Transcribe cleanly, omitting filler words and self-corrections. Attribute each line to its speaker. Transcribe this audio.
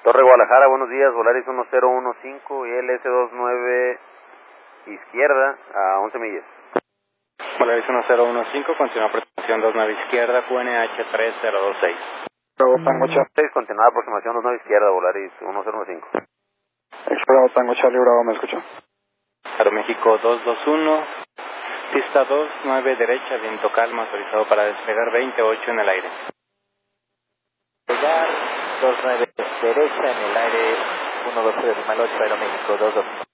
Speaker 1: Torre Guadalajara, buenos días, Volaris 1015 y LS29 izquierda a 11 millas.
Speaker 2: Volaris 1015, continúa aproximación 29 izquierda, QNH 3026.
Speaker 3: Bravo Tango Charlie.
Speaker 1: 6, continuada aproximación 29 izquierda, Volaris 1015.
Speaker 3: Bravo Tango Charlie, Bravo, ¿me escucha?
Speaker 2: Aeroméxico 221, pista 29 derecha, viento calma, autorizado para despegar 28 en el aire.
Speaker 4: Despegar 29 derecha en el aire, 112.8, Aeroméxico 22.